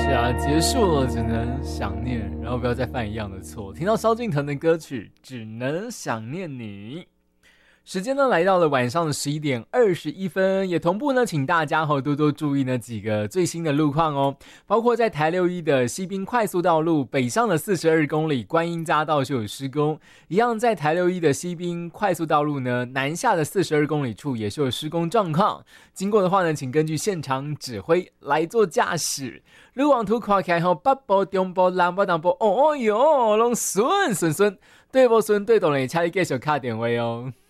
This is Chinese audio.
是啊，结束了只能想念，然后不要再犯一样的错。听到萧敬腾的歌曲《只能想念你》。时间呢来到了晚上的11:21，也同步呢，请大家多多注意呢几个最新的路况哦，包括在台6一的西滨快速道路北上的42公里观音匝道就有施工，一样在台6一的西滨快速道路呢南下的42公里处也是有施工状况，经过的话呢，请根据现场指挥来做驾驶。路网图看起来北部、中部、南部、东部，哦哟，拢顺，对不顺对懂了，请你继续打电话哦。